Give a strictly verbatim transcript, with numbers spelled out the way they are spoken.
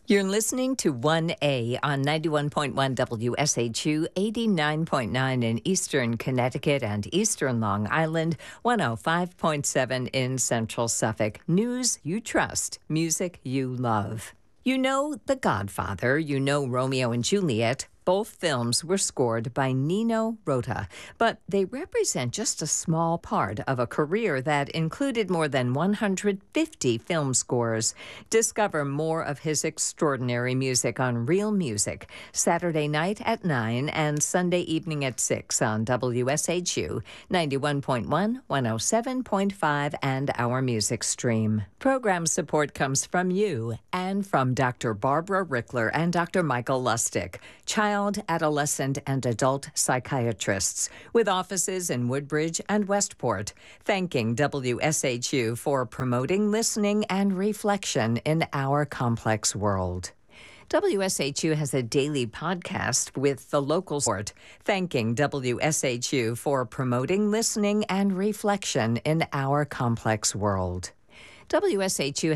You're listening to one A on ninety-one point one W S H U, eighty-nine point nine in Eastern Connecticut and Eastern Long Island, one oh five point seven in Central Suffolk. News you trust, music you love. You know The Godfather, you know Romeo and Juliet. Both films were scored by Nino Rota, but they represent just a small part of a career that included more than one hundred fifty film scores. Discover more of his extraordinary music on Real Music, Saturday night at nine and Sunday evening at six on W S H U, ninety-one point one, one oh seven point five, and our music stream. Program support comes from you and from Doctor Barbara Rickler and Doctor Michael Lustig, child, adolescent, and adult psychiatrists with offices in Woodbridge and Westport, thanking W S H U for promoting listening and reflection in our complex world. W S H U has a daily podcast with the local sport, thanking W S H U for promoting listening and reflection in our complex world. W S H U